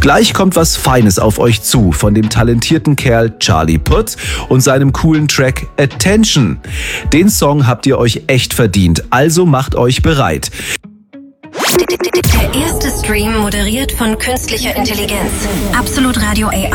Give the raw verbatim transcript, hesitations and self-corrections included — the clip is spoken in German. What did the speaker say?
Gleich kommt was Feines auf euch zu von dem talentierten Kerl Charlie Puth und seinem coolen Track Attention. Den Song habt ihr euch echt verdient, also macht euch bereit. Der erste Stream moderiert von künstlicher Intelligenz. Absolut Radio A I.